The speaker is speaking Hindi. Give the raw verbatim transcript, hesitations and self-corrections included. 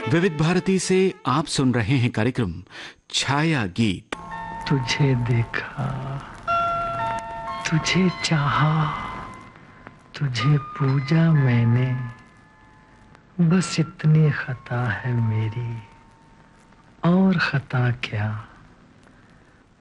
विविध भारती से आप सुन रहे हैं कार्यक्रम छाया गीत। तुझे देखा, तुझे चाहा, तुझे पूजा मैंने, बस इतनी खता है मेरी, और खता क्या।